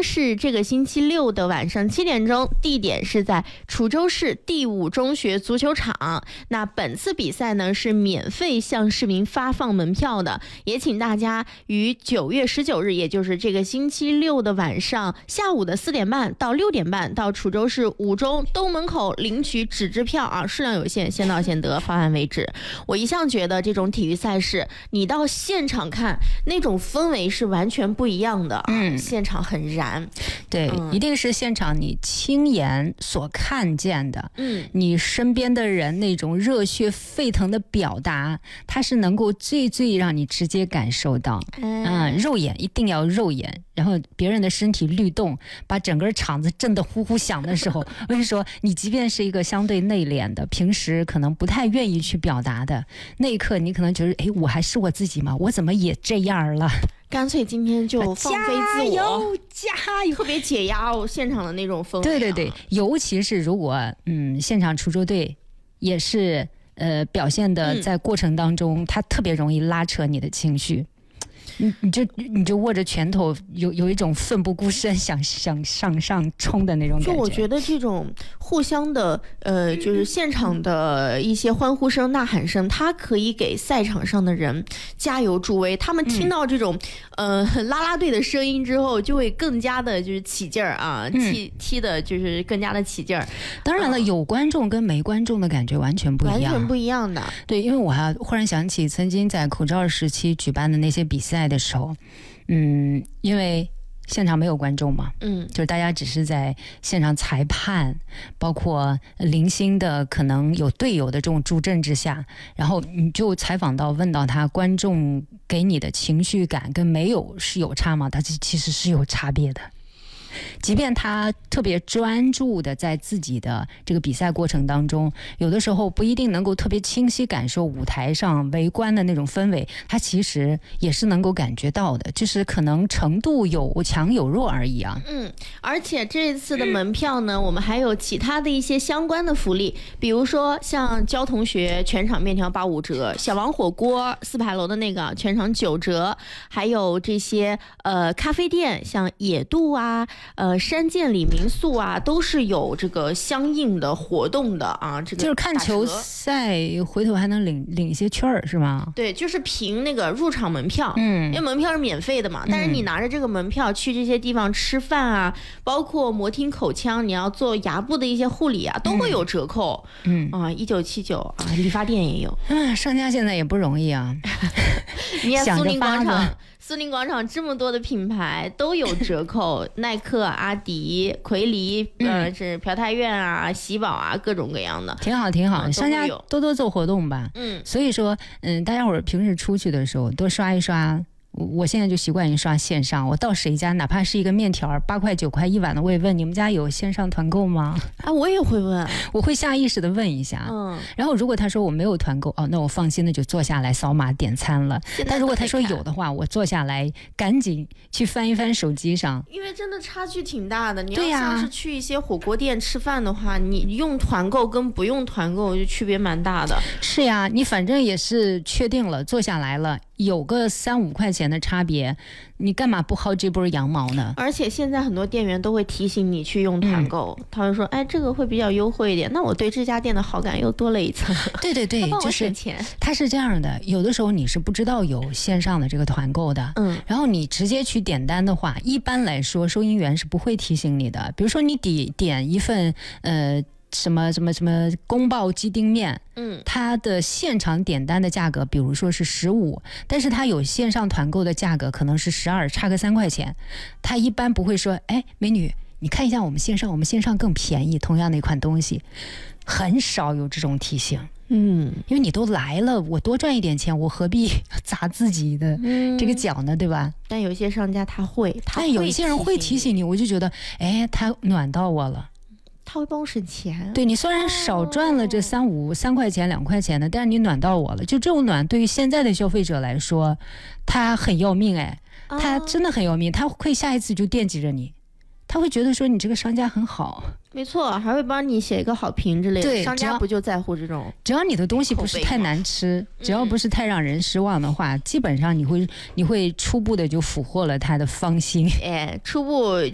是这个星期六的晚上7点钟，地点是在滁州市第5中学足球场。那本次比赛呢是免费向市民发放门票的，也请大家于9月19日，也就是这个星期六的晚上下午的4点半到6点半，到滁州市5中东门口领取纸质票啊，数量有限，先到先得，发完为止。我一向觉得这种体育赛事，你到现场看那种氛围是完全不一样的啊，现场很燃。 对，一定是现场你亲眼所看见的，你身边的人那种热血沸腾的表达，它是能够最让你直接感受到。肉眼一定要肉眼，然后别人的身体律动，把整个场子震得呼呼响的时候，我跟你说，你即便是一个相对内敛的，平时可能不太愿意去表达的，那一刻你可能觉得，哎，我还是我自己吗？我怎么也这样了？ 干脆今天就放飞自我， 加油， 特别解压现场的那种氛围。 对，尤其是如果现场滁州队也是表现的在过程当中，他特别容易拉扯你的情绪。你就握着拳头，有一种奋不顾身想上冲的那种感觉。 就我觉得这种互相的就是现场的一些欢呼声、呐喊声，它可以给赛场上的人加油助威。他们听到这种啦啦队的声音之后，就会更加的就是起劲儿啊，踢的就是更加的起劲儿。 当然了，有观众跟没观众的感觉完全不一样， 完全不一样的。 对，因为我还忽然想起曾经在口罩时期举办的那些比赛的时候，因为现场没有观众嘛，就是大家只是在现场裁判，包括零星的可能有队友的这种助阵之下，然后你就采访到问到他，观众给你的情绪感跟没有是有差吗？他其实是有差别的。即便他特别专注的在自己的这个比赛过程当中，有的时候不一定能够特别清晰感受舞台上围观的那种氛围，他其实也是能够感觉到的，就是可能程度有强有弱而已啊。 而且这次的门票呢，我们还有其他的一些相关的福利，比如说像焦同学全场面条85折，小王火锅4牌楼的那个全场9折，还有这些咖啡店，像野渡啊。山涧里民宿啊，都是有这个相应的活动的啊。这个就是看球赛，回头还能领一些券儿，是吗？ 对，就是凭那个入场门票，因为门票是免费的嘛。但是你拿着这个门票去这些地方吃饭啊，包括磨听口腔，你要做牙部的一些护理啊，都会有折扣。1979啊，理发店也有。 商家现在也不容易啊。 你看苏宁广场这么多的品牌都有折扣，耐克、阿迪、奎黎，是朴泰苑啊、喜宝啊，各种各样的， 挺好。商家多做活动吧。所以说，大家伙儿平时出去的时候多刷一刷。我现在就习惯于刷线上，我到谁家哪怕是一个面条8块9块1碗的，我也问你们家有线上团购吗？ 我也会问， 我会下意识的问一下。然后如果他说我没有团购，那我放心的就坐下来扫码点餐了。但如果他说有的话，我坐下来赶紧去翻一翻手机上， 因为真的差距挺大的。你要像是去一些火锅店吃饭的话，你用团购跟不用团购就区别蛮大的。 是呀，你反正也是确定了坐下来了，有个3、5块钱的差别，你干嘛不薅这波羊毛呢？ 而且现在很多店员都会提醒你去用团购，他会说，这个会比较优惠一点，那我对这家店的好感又多了一层。 对，就是它是这样的，有的时候你是不知道有线上的这个团购的，然后你直接去点单的话，一般来说收银员是不会提醒你的。比如说你点一份什么宫爆鸡丁面，它的现场点单的价格比如说是15，但是它有线上团购的价格可能是12，差个3块钱。它一般不会说，美女你看一下我们线上更便宜，同样的一款东西，很少有这种提醒。因为你都来了，我多赚一点钱，我何必砸自己的这个脚呢，对吧？ 但有些商家但有一些人会提醒你，我就觉得，哎，他暖到我了。 他会帮我省钱。 对，你虽然少赚了这3块钱2块钱的，但是你暖到我了。就这种暖，对于现在的消费者来说，他很要命哎，他真的很要命，他会下一次就惦记着你，他会觉得说你这个商家很好。 没错，还会帮你写一个好评之类的。 对， 商家不就在乎这种？ 只要你的东西不是太难吃，只要不是太让人失望的话，基本上你会初步的就俘获了他的芳心。 初步